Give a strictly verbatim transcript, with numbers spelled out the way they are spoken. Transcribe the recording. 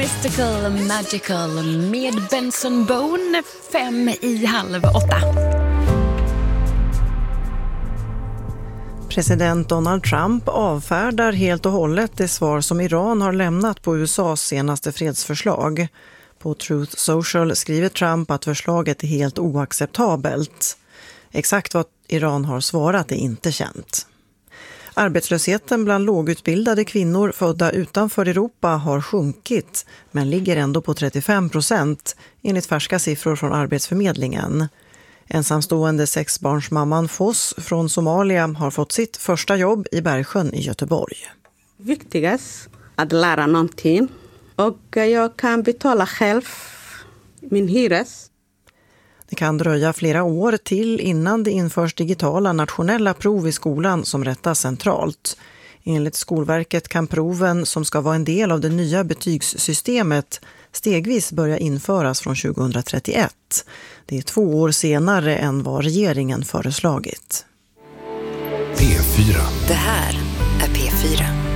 Mystical Magical med Benson Boone, fem i halv åtta. President Donald Trump avfärdar helt och hållet det svar som Iran har lämnat på U S A:s senaste fredsförslag. På Truth Social skriver Trump att förslaget är helt oacceptabelt. Exakt vad Iran har svarat är inte känt. Arbetslösheten bland lågutbildade kvinnor födda utanför Europa har sjunkit men ligger ändå på trettiofem procent enligt färska siffror från Arbetsförmedlingen. Ensamstående sexbarnsmamman Foss från Somalia har fått sitt första jobb i Bergsjön i Göteborg. Viktigast att lära någonting och jag kan betala själv min hyres. Det kan dröja flera år till innan det införs digitala nationella prov i skolan som rättas centralt. Enligt Skolverket kan proven som ska vara en del av det nya betygssystemet stegvis börja införas från tjugohundratrettioett. Det är två år senare än vad regeringen föreslagit. P fyra. Det här är P fyra.